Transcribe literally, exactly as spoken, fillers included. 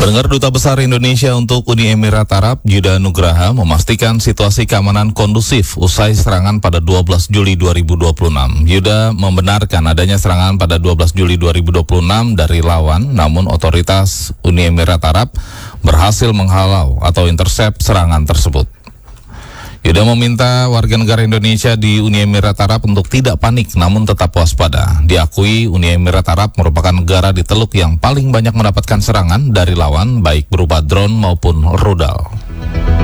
Pendengar, Duta Besar Indonesia untuk Uni Emirat Arab, Yuda Nugraha, memastikan situasi keamanan kondusif usai serangan pada dua belas Juli dua ribu dua puluh enam. Yuda membenarkan adanya serangan pada dua belas Juli dua ribu dua puluh enam dari lawan, namun otoritas Uni Emirat Arab berhasil menghalau atau intercept serangan tersebut. Yuda meminta warga negara Indonesia di Uni Emirat Arab untuk tidak panik namun tetap waspada. Diakui Uni Emirat Arab merupakan negara di Teluk yang paling banyak mendapatkan serangan dari lawan baik berupa drone maupun rudal.